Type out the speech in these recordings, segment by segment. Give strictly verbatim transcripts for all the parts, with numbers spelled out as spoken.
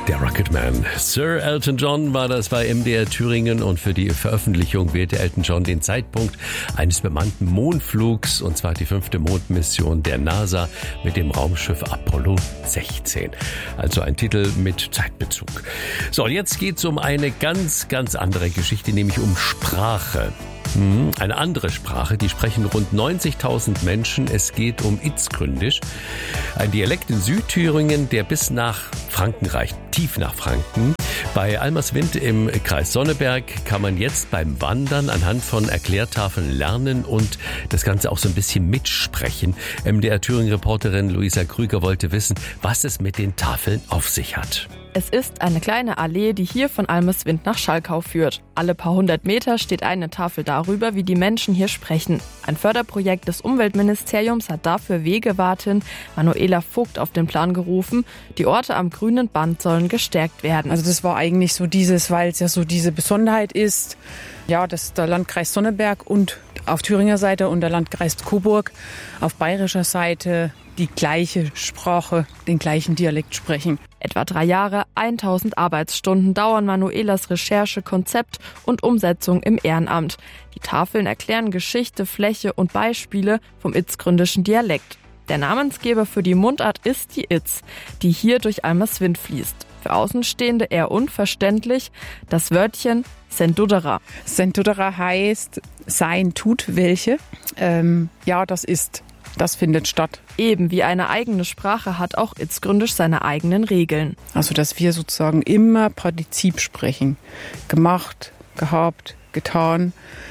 Der Rocketman. Sir Elton John war das bei M D R Thüringen und für die Veröffentlichung wählte Elton John den Zeitpunkt eines bemannten Mondflugs, und zwar die fünfte Mondmission der NASA mit dem Raumschiff Apollo sechzehn. Also ein Titel mit Zeitbezug. So, jetzt geht's um eine ganz, ganz andere Geschichte, nämlich um Sprache. Eine andere Sprache, die sprechen rund neunzigtausend Menschen. Es geht um Itzgründisch, ein Dialekt in Südthüringen, der bis nach Franken reicht, tief nach Franken. Bei Almerswind im Kreis Sonneberg kann man jetzt beim Wandern anhand von Erklärtafeln lernen und das Ganze auch so ein bisschen mitsprechen. M D R Thüringen-Reporterin Luisa Krüger wollte wissen, was es mit den Tafeln auf sich hat. Es ist eine kleine Allee, die hier von Almerswind nach Schalkau führt. Alle paar hundert Meter steht eine Tafel darüber, wie die Menschen hier sprechen. Ein Förderprojekt des Umweltministeriums hat dafür Wegewartin Manuela Vogt auf den Plan gerufen. Die Orte am grünen Band sollen gestärkt werden. Also das war eigentlich so dieses, weil es ja so diese Besonderheit ist, ja, dass der Landkreis Sonneberg und auf Thüringer Seite und der Landkreis Coburg auf bayerischer Seite die gleiche Sprache, den gleichen Dialekt sprechen. Etwa drei Jahre, tausend Arbeitsstunden dauern Manuelas Recherche, Konzept und Umsetzung im Ehrenamt. Die Tafeln erklären Geschichte, Fläche und Beispiele vom itzgründischen Dialekt. Der Namensgeber für die Mundart ist die Itz, die hier durch Almerswind fließt. Für Außenstehende eher unverständlich das Wörtchen Sendudera. Sendudera heißt sein tut welche. Ähm, ja, das ist. Das findet statt. Eben wie eine eigene Sprache hat auch Itzgründisch seine eigenen Regeln. Also, dass wir sozusagen immer Partizip sprechen. Gemacht, gehabt, getan.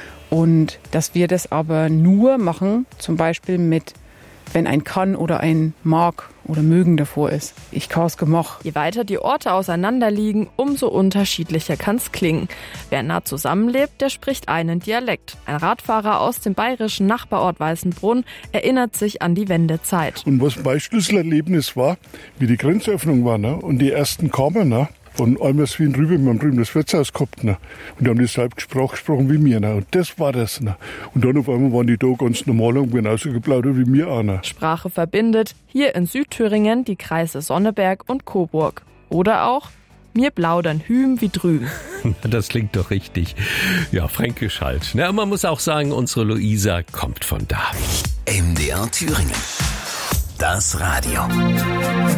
Und dass wir das aber nur machen, zum Beispiel mit, wenn ein kann oder ein mag oder mögen davor ist. Ich kann's gemacht. Je weiter die Orte auseinander liegen, umso unterschiedlicher kann's klingen. Wer nah zusammenlebt, der spricht einen Dialekt. Ein Radfahrer aus dem bayerischen Nachbarort Weißenbrunn erinnert sich an die Wendezeit. Und was mein Schlüsselerlebnis war, wie die Grenzöffnung war, ne? Und die ersten kamen, ne? Von Almerswind rüber, wir haben drüben das Wirtshaus gehabt, ne? Und die haben dieselbe Sprache gesprochen wie mir, ne? Und das war das, ne? Und dann auf einmal waren die da ganz normal und genauso geplaudert wie mir auch, ne? Sprache verbindet, hier in Südthüringen die Kreise Sonneberg und Coburg. Oder auch, mir plaudern hüm wie drüben. Das klingt doch richtig. Ja, fränkisch halt. Na, man muss auch sagen, unsere Luisa kommt von da. M D R Thüringen. Das Radio.